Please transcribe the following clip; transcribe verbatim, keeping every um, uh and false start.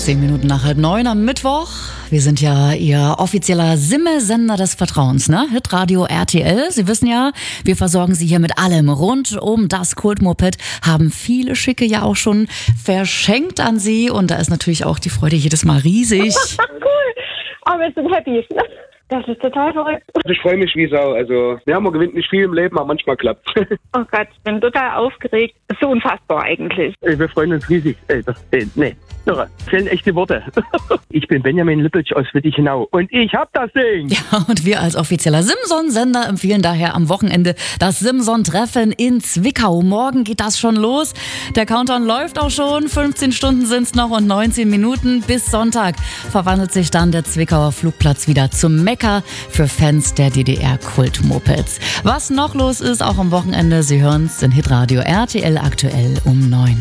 Zehn Minuten nach halb neun am Mittwoch. Wir sind ja Ihr offizieller Simme-Sender des Vertrauens, ne? Hitradio R T L. Sie wissen ja, wir versorgen Sie hier mit allem rund um das Kultmoped, haben viele Schicke ja auch schon verschenkt an Sie und da ist natürlich auch die Freude jedes Mal riesig. Cool, aber wir sind happy. Das ist total verrückt. Ich freue mich wie Sau. Also, ja, man gewinnt nicht viel im Leben, aber manchmal klappt. Oh Gott, ich bin total aufgeregt. Das ist so unfassbar eigentlich. Wir freuen uns riesig. Ey, das, ey, nee, Nora, fehlen echte Worte. Ich bin Benjamin Lippitsch aus Wittichenau und ich hab das Ding. Ja, und wir als offizieller Simson-Sender empfehlen daher am Wochenende das Simson-Treffen in Zwickau. Morgen geht das schon los. Der Countdown läuft auch schon. fünfzehn Stunden sind's noch und neunzehn Minuten. Bis Sonntag verwandelt sich dann der Zwickauer Flugplatz wieder zum Mekka für Fans der D D R-Kultmopeds. Was noch los ist, auch am Wochenende, Sie hören's in Hitradio R T L aktuell um neun.